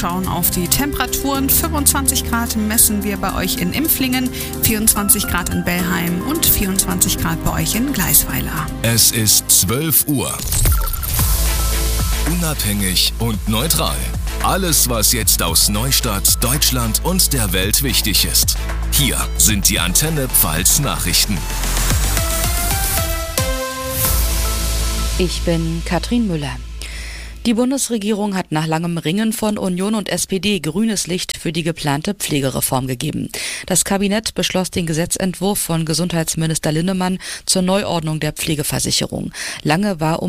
schauen auf die Temperaturen. 25 Grad messen wir bei euch in Impflingen, 24 Grad in Bellheim und 24 Grad bei euch in Gleisweiler. Es ist 12 Uhr. Unabhängig und neutral. Alles, was jetzt aus Neustadt, Deutschland und der Welt wichtig ist. Hier sind die Antenne Pfalz Nachrichten. Ich bin Katrin Müller. Die Bundesregierung hat nach langem Ringen von Union und SPD grünes Licht für die geplante Pflegereform gegeben. Das Kabinett beschloss den Gesetzentwurf von Gesundheitsminister Linnemann zur Neuordnung der Pflegeversicherung. Lange war